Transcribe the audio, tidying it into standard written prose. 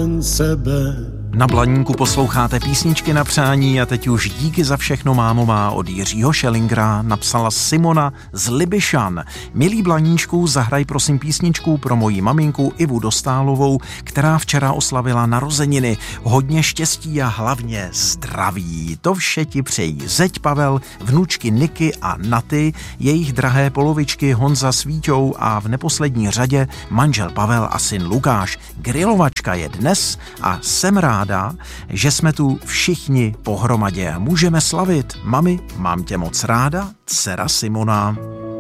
jen sebe. Na Blaníku posloucháte písničky na přání a teď už díky za všechno, mámo má, od Jiřího Šelingra napsala Simona z Libyšan. Milý Blaníčku, zahraj prosím písničku pro moji maminku Ivu Dostálovou, která včera oslavila narozeniny. Hodně štěstí a hlavně zdraví. To vše ti přejí zeď Pavel, vnučky Niky a Naty, jejich drahé polovičky Honza s Víťou a v neposlední řadě manžel Pavel a syn Lukáš. Grilovačka je dnes a jsem ráda, že jsme tu všichni pohromadě. Můžeme slavit. Mami, mám tě moc ráda, dcera Simona.